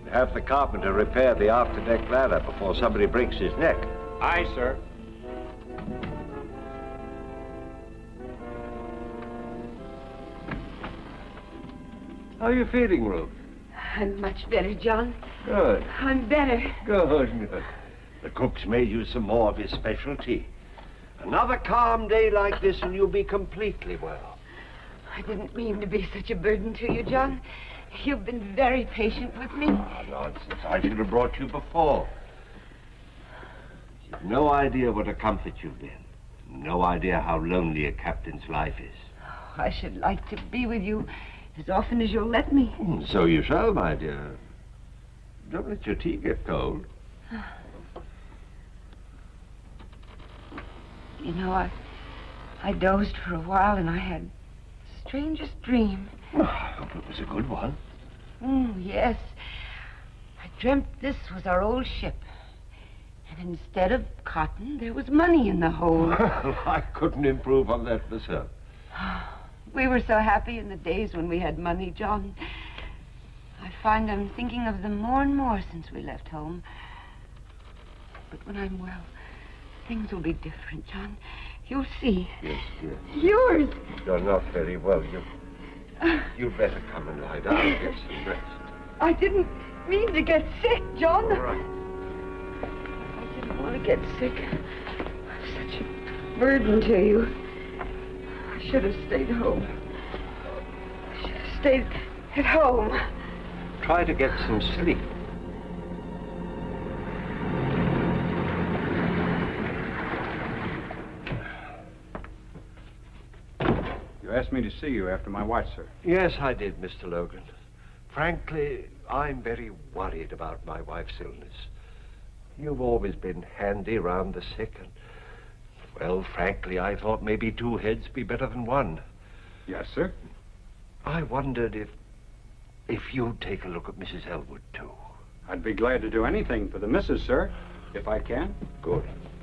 Have the carpenter repair the after-deck ladder before somebody breaks his neck. Aye, sir. How are you feeling, Ruth? I'm much better, John. Good. I'm better. Good. The cook's made you some more of his specialty. Another calm day like this and you'll be completely well. I didn't mean to be such a burden to you, John. You've been very patient with me. Ah, nonsense. I should have brought you before. You've no idea what a comfort you've been. No idea how lonely a captain's life is. Oh, I should like to be with you as often as you'll let me. So you shall, my dear. Don't let your tea get cold. You know, I dozed for a while and I had the strangest dream. Oh, I hope it was a good one. Yes. I dreamt this was our old ship. And instead of cotton, there was money in the hold. I couldn't improve on that myself. We were so happy in the days when we had money, John. I find I'm thinking of them more and more since we left home. But when I'm well, things will be different, John. You'll see. Yes. Yours. You're not very well. You'd better come and lie down and get some rest. I didn't mean to get sick, John. All right. I didn't want to get sick. I'm such a burden to you. I should have stayed home. I should have stayed at home. Try to get some sleep. You asked me to see you after my watch, sir. Yes, I did, Mr. Logan. Frankly, I'm very worried about my wife's illness. You've always been handy around the sick, and, well, frankly, I thought maybe two heads be better than one. Yes, sir. I wondered if you'd take a look at Mrs. Elwood, too. I'd be glad to do anything for the missus, sir, if I can. Good.